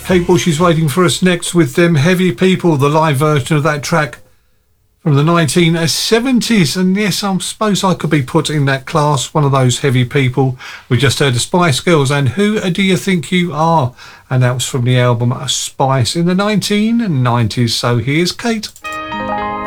Kate Bush is waiting for us next with them Heavy People, the live version of that track from the 1970s. And yes, I suppose I could be put in that class, one of those heavy people. We just heard the Spice Girls and Who Do You Think You Are? And that was from the album Spice in the 1990s. So here's Kate.